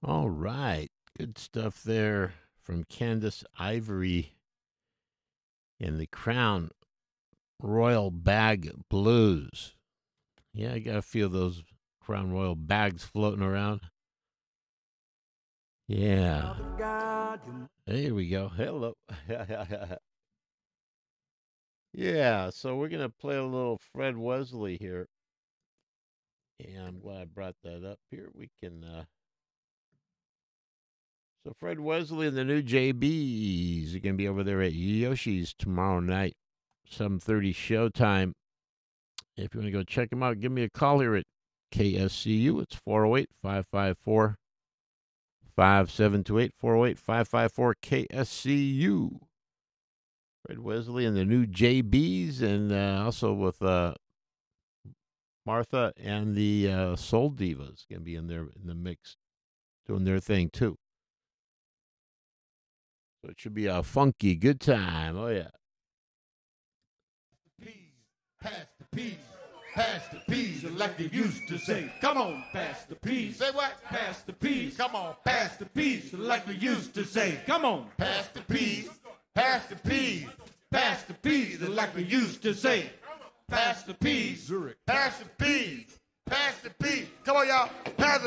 All right. Good stuff there from Candace Ivory and the Crown Royal Bag Blues. Yeah, I got to feel those Crown Royal bags floating around. Yeah. There we go. Hello. Yeah, so we're going to play a little Fred Wesley here. And I'm glad I brought that up here. We can So Fred Wesley and the new JBs are going to be over there at Yoshi's tomorrow night, 7:30 showtime. If you want to go check them out, give me a call here at KSCU. It's 408-554-5728, 408-554-KSCU. Fred Wesley and the new JBs, and also with Martha and the Soul Divas going to be in the mix, doing their thing too. So it should be a funky good time. Oh, yeah. Pass the peas, pass the peas, like they used to say. Come on, pass the peas. Say what? Pass the peas. Come on, pass the peas, like we used to say. Come on, pass the peas, pass the peas, pass the peas, like we used to say. Pass the peas, pass the peas, pass the peas. Come on, y'all, pass the